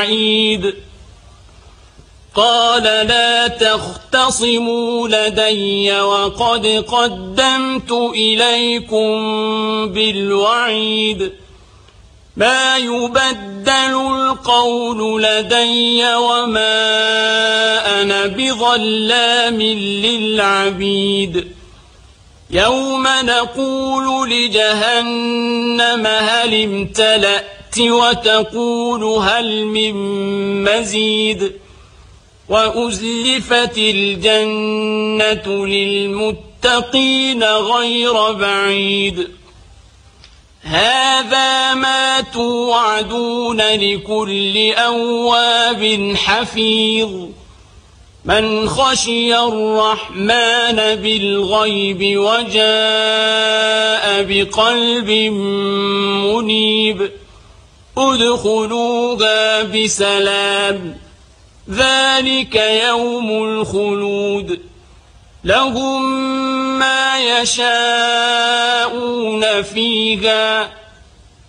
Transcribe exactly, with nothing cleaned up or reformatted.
بعيد قال لا تختصموا لدي وقد قدمت إليكم بالوعيد ما يبدل القول لدي وما أنا بظلام للعبيد يوم نقول لجهنم هل امتلأت وتقول هل من مزيد وأزلفت الجنة للمتقين غير بعيد هذا ما توعدون لكل أواب حفيظ من خشي الرحمن بالغيب وجاء بقلب منيب ادخلوها بسلام ذلك يوم الخلود لهم ما يشاءون فيها